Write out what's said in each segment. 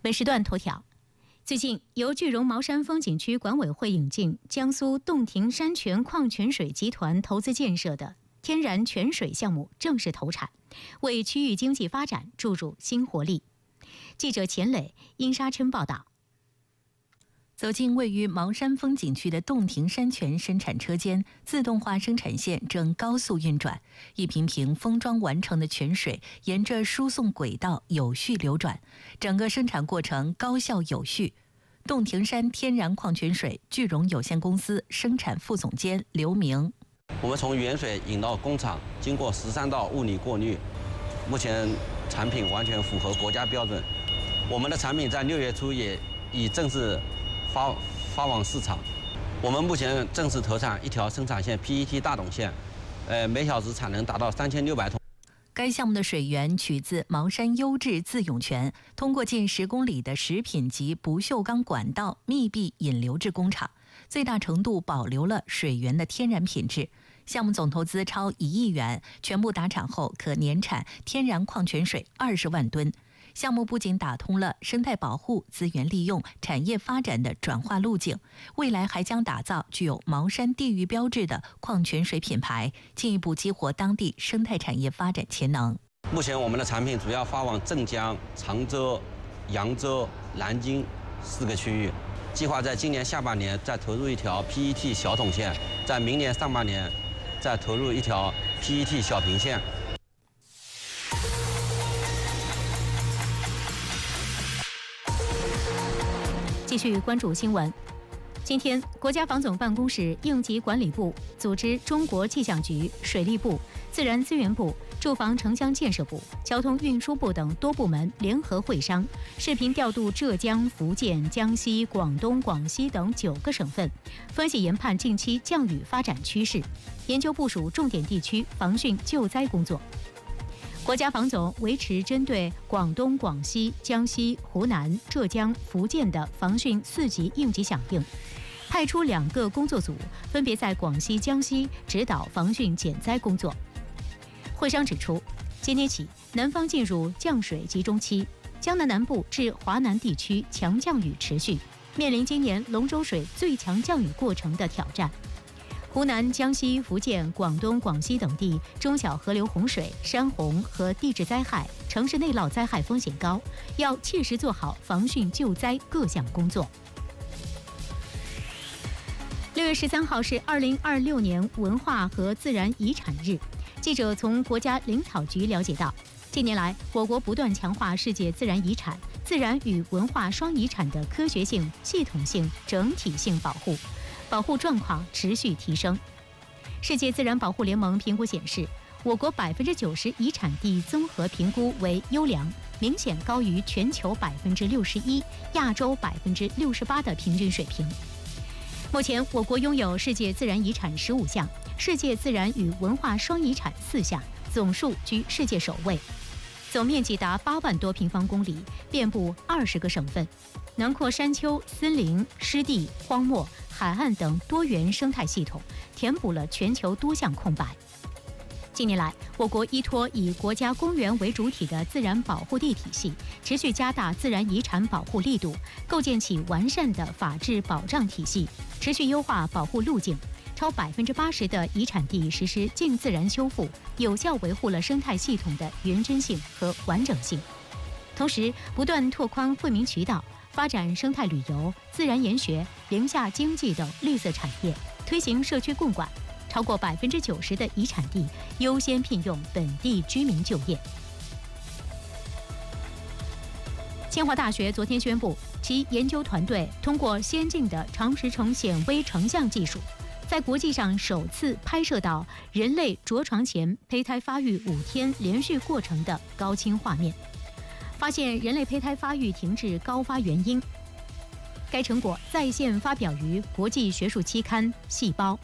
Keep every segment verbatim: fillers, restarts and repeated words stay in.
本时段头条：最近，由句容茅山风景区管委会引进、江苏洞庭山泉矿泉水集团投资建设的天然泉水项目正式投产，为区域经济发展注入新活力。记者钱磊、殷沙琛报道。 走进位于茅山风景区的洞庭山泉生产车间，自动化生产线正高速运转，一瓶瓶封装完成的泉水沿着输送轨道有序流转，整个生产过程高效有序。洞庭山天然矿泉水句容有限公司生产副总监刘明： 我们从原水引到工厂，经过十三道物理过滤，目前产品完全符合国家标准。我们的产品在六月初也已正式发发往市场。我们目前正式投产一条生产线 P E T 大董线，呃，每小时产能达到三千六百桶。 该项目的水源取自茅山优质自涌泉，通过近十公里的食品级不锈钢管道密闭引流至工厂，最大程度保留了水源的天然品质。项目总投资超一亿元，全部达产后可年产天然矿泉水二十万吨。项目不仅打通了生态保护、资源利用、产业发展的转化路径，未来还将打造具有茅山地域标志的矿泉水品牌，进一步激活当地生态产业发展潜能。 目前我们的产品主要发往镇江、常州、扬州、南京四个区域，计划在今年下半年再投入一条 P E T 小桶线，在明年上半年再投入一条 P E T 小瓶线。 继续关注新闻。今天，国家防总办公室、应急管理部组织中国气象局、水利部、自然资源部、住房城乡建设部、交通运输部等多部门联合会商，视频调度浙江、福建、江西、广东、广西等九个省份，分析研判近期降雨发展趋势，研究部署重点地区防汛救灾工作。国家防总维持针对广东、广西、江西、湖南、浙江、福建的防汛四级应急响应，派出两个工作组，分别在广西、江西指导防汛减灾工作。会商指出，今天起，南方进入降水集中期，江南南部至华南地区强降雨持续，面临今年龙舟水最强降雨过程的挑战。湖南、江西、福建、广东、广西等地中小河流洪水、山洪和地质灾害、城市内涝灾害风险高，要切实做好防汛救灾各项工作。六月十三号是二零二六年文化和自然遗产日。记者从国家林草局了解到，近年来，我国不断强化世界自然遗产、自然与文化双遗产的科学性、系统性、整体性保护。保护状况持续提升。世界自然保护联盟评估显示，我国百分之九十遗产地综合评估为优良，明显高于全球百分之六十一、亚洲百分之六十八的平均水平。目前，我国拥有世界自然遗产十五项，世界自然与文化双遗产四项，总数居世界首位，总面积达八万多平方公里，遍布二十个省份，囊括山丘、森林、湿地、荒漠、海岸等多元生态系统，填补了全球多项空白。近年来，我国依托以国家公园为主体的自然保护地体系，持续加大自然遗产保护力度，构建起完善的法治保障体系，持续优化保护路径。超百分之八十的遗产地实施净自然修复，有效维护了生态系统的原真性和完整性。同时，不断拓宽惠民渠道，发展生态旅游、自然研学、林下经济等绿色产业，推行社区共管，超过百分之九十的遗产地优先聘用本地居民就业。清华大学昨天宣布，其研究团队通过先进的长时程显微成像技术，在国际上首次拍摄到人类着床前胚胎发育五天连续过程的高清画面，发现人类胚胎发育停滞高发原因。该成果在线发表于国际学术期刊《细胞》。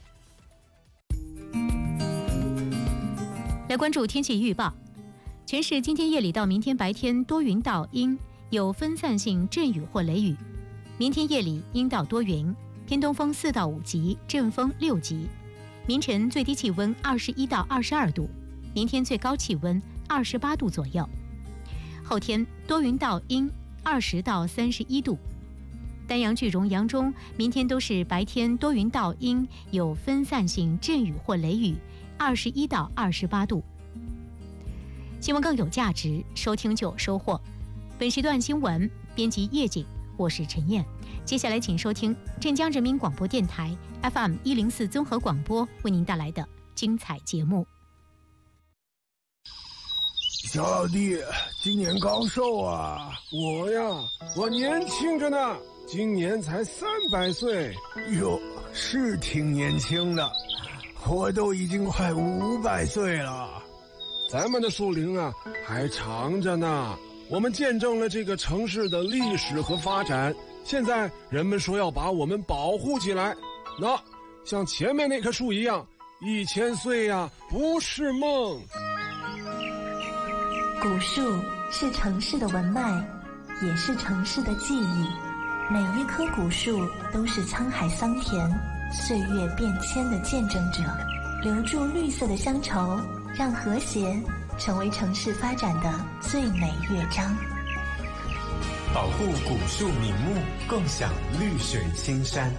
来关注天气预报，全市今天夜里到明天白天多云到阴，有分散性阵雨或雷雨。明天夜里阴到多云，偏东风四到五级，阵风六级。明晨最低气温二十一到二十二度，明天最高气温二十八度左右。后天多云到阴， 二十到三十一度。丹阳句容扬中，明天都是白天多云到阴，有分散性阵雨或雷雨，二十一到二十八度。新闻更有价值，收听就有收获。本时段新闻编辑叶景，我是陈燕。接下来请收听镇江人民广播电台 F M 一零四综合广播为您带来的精彩节目。 小老弟，今年高寿啊？ 我呀，我年轻着呢，今年才三百岁。 哟，是挺年轻的，我都已经快五百岁了。 咱们的树龄啊，还长着呢。我们见证了这个城市的历史和发展，现在人们说要把我们保护起来。那像前面那棵树一样，一千岁呀，不是梦。 古树是城市的文脉，也是城市的记忆。每一棵古树都是沧海桑田、岁月变迁的见证者，留住绿色的乡愁，让和谐成为城市发展的最美乐章。 保护古树名木，共享绿水青山。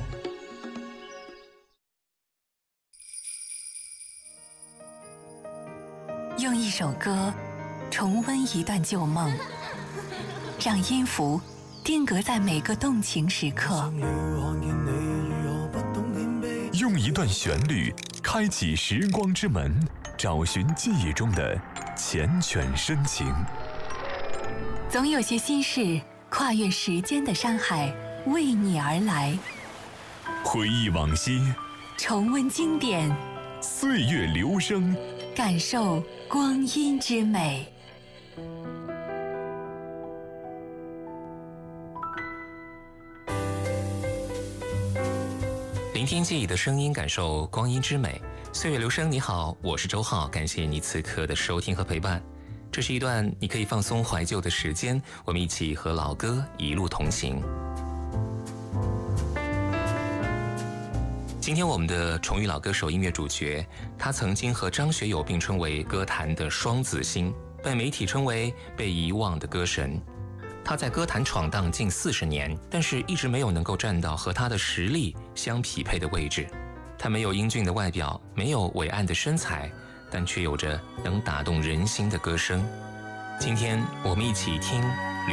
用一首歌重温一段旧梦，让音符定格在每个动情时刻。 用一段旋律开启时光之门，找寻记忆中的缱绻深情。 总有些心事跨越时间的山海，为你而来。 回忆往昔， 重温经典， 岁月流声， 感受光阴之美。 聆听记忆的声音，感受光阴之美。岁月流声，你好，我是周浩，感谢你此刻的收听和陪伴。这是一段你可以放松怀旧的时间，我们一起和老歌一路同行。今天我们的重遇老歌手音乐主角，他曾经和张学友并称为歌坛的双子星，被媒体称为被遗忘的歌神。他在歌坛闯荡近四十年，但是一直没有能够站到和他的实力相匹配的位置。他没有英俊的外表，没有伟岸的身材，但却有着能打动人心的歌声。今天我们一起听